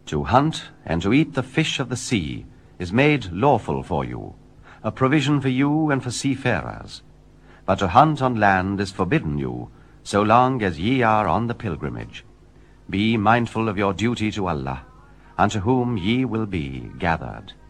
To hunt and to eat the fish of the sea is made lawful for you, a provision for you and for seafarers. But to hunt on land is forbidden you, so long as ye are on the pilgrimage. Be mindful of your duty to Allah, unto whom ye will be gathered.